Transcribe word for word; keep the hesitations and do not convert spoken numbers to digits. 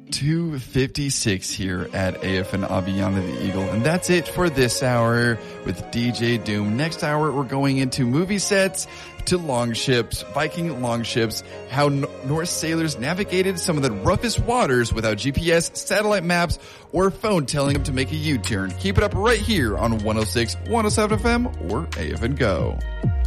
two fifty-six here at A F N Aviana the Eagle. And that's it for this hour with D J Doom. Next hour, we're going into movie sets, to longships, Viking longships, how N- Norse sailors navigated some of the roughest waters without G P S, satellite maps, or phone telling them to make a U-turn. Keep it up right here on one oh six point one oh seven F M or A F N Go.